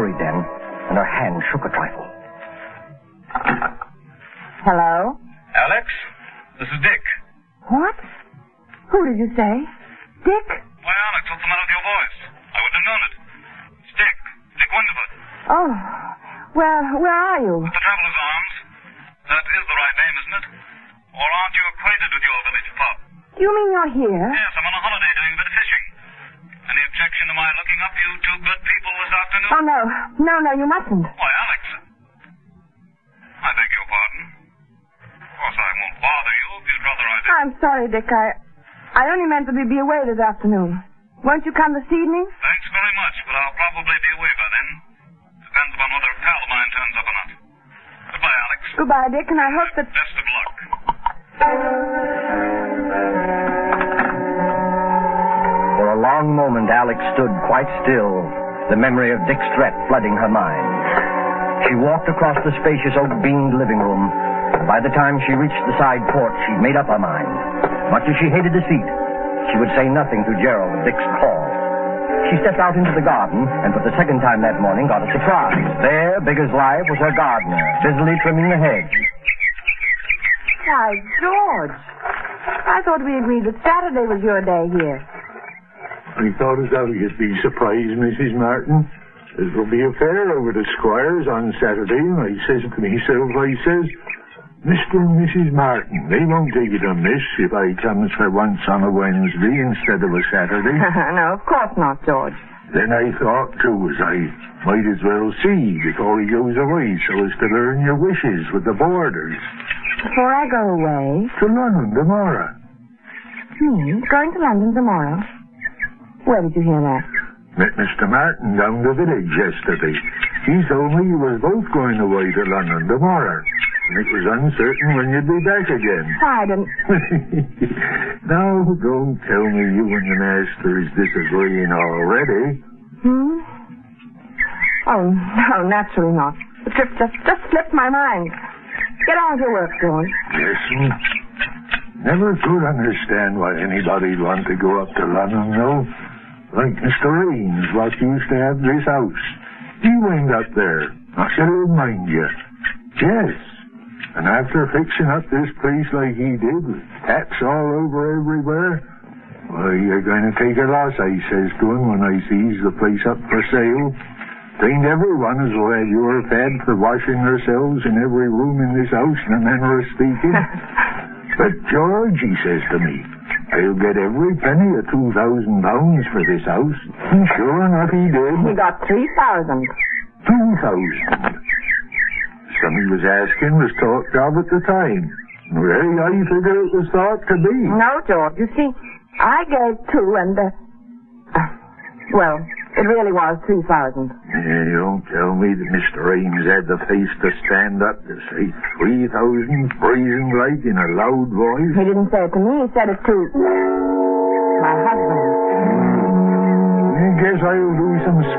hurried then, and her hand shook a trifle. Hello? Alex, this is Dick. What? Who did you say? Dick? Why, Alex, what's the matter with your voice? I wouldn't have known it. It's Dick. Dick Winterford. Oh, well, where are you? At the Traveller's Arms. That is the right name, isn't it? Or aren't you acquainted with your village pub? Do you mean you're here? Yes, I'm on a holiday doing a bit of fishing. Any objection to my looking up you two good people this afternoon? Oh, no. No, you mustn't. Why, Alex. I beg your pardon. Of course, I won't bother you if you'd rather I did. I'm sorry, Dick. I only meant to be away this afternoon. Won't you come this evening? Thanks very much, but I'll probably be away by then. Depends upon whether a pal of mine turns up or not. Goodbye, Alex. Goodbye, Dick, and I hope that... Best of luck. For a long moment, Alex stood quite still, the memory of Dick's threat flooding her mind. She walked across the spacious oak-beamed living room. By the time she reached the side porch, she'd made up her mind. Much as she hated deceit, she would say nothing to Gerald of Dick's call. She stepped out into the garden, and for the second time that morning got a surprise. There, big as life, was her gardener, busily trimming the hedge. Why, George. I thought we agreed that Saturday was your day here. I thought as how you'd be surprised, Mrs. Martin. There'll be a fair over the Squires on Saturday, and I says to myself, Mr. and Mrs. Martin, they won't take it amiss if I comes for once on a Wednesday instead of a Saturday. No, of course not, George. Then I thought, too, as I might as well see before he goes away so as to learn your wishes with the boarders. Before I go away? To London tomorrow. Going to London tomorrow? Where did you hear that? Met Mr. Martin down the village yesterday. He told me you was both going away to London tomorrow. And it was uncertain when you'd be back again. I didn't... Now, don't tell me you and the master is disagreeing already. Oh, no, naturally not. The trip just slipped my mind. Get on with your work, George. Yes, never could understand why anybody'd want to go up to London, though. Like Mr. Raines, what used to have this house. He went up there. I should remind you. Yes. And after fixing up this place like he did, with taps all over everywhere, why, you're going to take a loss, I says to him when I sees the place up for sale. Ain't everyone as will have your fed for washing themselves in every room in this house in a manner of speaking. But George, he says to me, I'll get every penny of £2,000 for this house. And sure enough he did. He got 3,000. 2,000. Some he was asking was talked of at the time. Well, I figure it was thought to be. No, George. You see, I gave 2 and, well, it really was 3,000. Yeah, you don't tell me that Mr. Ames had the face to stand up to say 3,000 brazen like in a loud voice. He didn't say it to me. He said it to my husband. I guess I'll do some